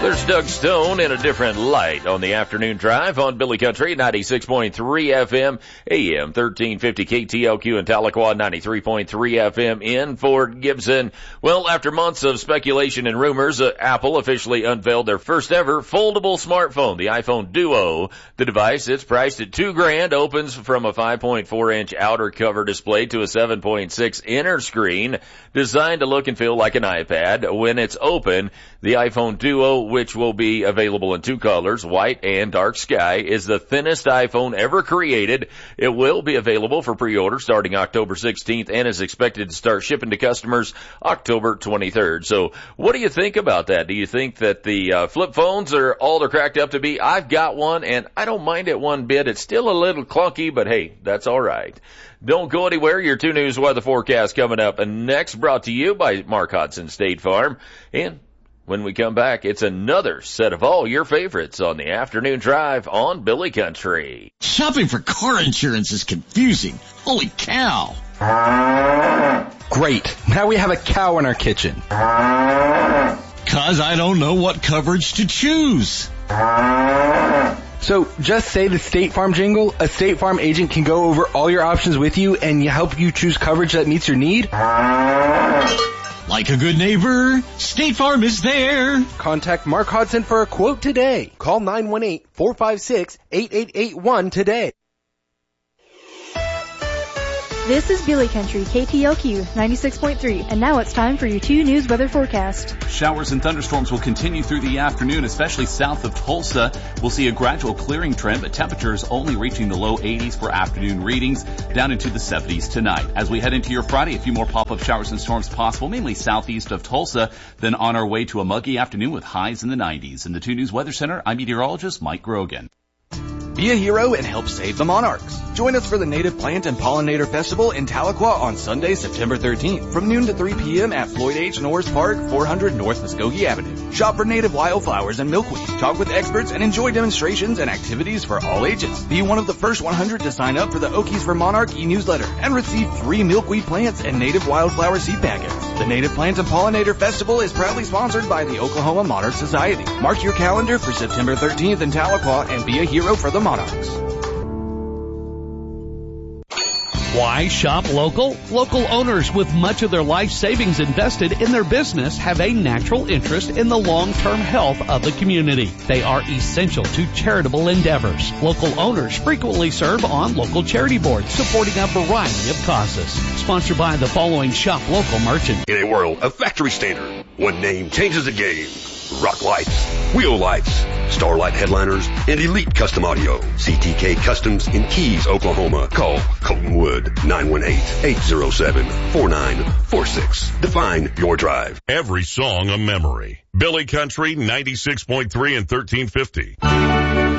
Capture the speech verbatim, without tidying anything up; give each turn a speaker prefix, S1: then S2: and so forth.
S1: There's Doug Stone in a different light on the afternoon drive on Billy Country, ninety-six point three F M, A M thirteen fifty K T L Q in Tahlequah, ninety-three point three F M in Fort Gibson. Well, after months of speculation and rumors, uh, Apple officially unveiled their first ever foldable smartphone, the iPhone Duo. The device, it's priced at two grand, opens from a five point four inch outer cover display to a seven point six inner screen, designed to look and feel like an iPad. When it's open, the iPhone Duo, which will be available in two colors, white and dark sky, is the thinnest iPhone ever created. It will be available for pre-order starting October sixteenth and is expected to start shipping to customers October twenty-third. So what do you think about that? Do you think that the uh, flip phones are all they're cracked up to be? I've got one and I don't mind it one bit. It's still a little clunky, but hey, that's all right. Don't go anywhere. Your two News weather forecast coming up. And next, brought to you by Mark Hodson State Farm. And when we come back, it's another set of all your favorites on the afternoon drive on Billy Country.
S2: Shopping for car insurance is confusing. Holy cow.
S3: Great. Now we have a cow in our kitchen.
S2: Cause I don't know what coverage to choose.
S3: So just say the State Farm jingle. A State Farm agent can go over all your options with you and help you choose coverage that meets your need.
S2: Like a good neighbor, State Farm is there.
S3: Contact Mark Hodson for a quote today. Call nine one eight, four five six, eight eight eight one today.
S4: This is Billy Country, K T L Q ninety-six point three, and now it's time for your two News weather forecast.
S5: Showers and thunderstorms will continue through the afternoon, especially south of Tulsa. We'll see a gradual clearing trend, but temperatures only reaching the low eighties for afternoon readings, down into the seventies tonight. As we head into your Friday, a few more pop-up showers and storms possible, mainly southeast of Tulsa, then on our way to a muggy afternoon with highs in the nineties. In the two News Weather Center, I'm meteorologist Mike Grogan.
S6: Be a hero and help save the monarchs. Join us for the Native Plant and Pollinator Festival in Tahlequah on Sunday, September thirteenth, from noon to three p.m. at Floyd H. Norris Park, four hundred North Muskogee Avenue. Shop for native wildflowers and milkweed, talk with experts, and enjoy demonstrations and activities for all ages. Be one of the first one hundred to sign up for the Okies for Monarch e-newsletter and receive free milkweed plants and native wildflower seed packets. The Native Plant and Pollinator Festival is proudly sponsored by the Oklahoma Monarch Society. Mark your calendar for September thirteenth in Tahlequah and be a hero for the Monarchs.
S7: Why shop local? Local owners with much of their life savings invested in their business have a natural interest in the long-term health of the community. They are essential to charitable endeavors. Local owners frequently serve on local charity boards supporting a variety of causes. Sponsored by the following shop local merchants.
S8: In a world of factory standard, one name changes the game. Rock Lights, Wheel Lights, Starlight Headliners, and Elite Custom Audio. C T K Customs in Keys, Oklahoma. Call Colton Wood, nine one eight, eight zero seven, four nine four six. Define your drive.
S9: Every song a memory. Billy Country, ninety-six point three and thirteen fifty.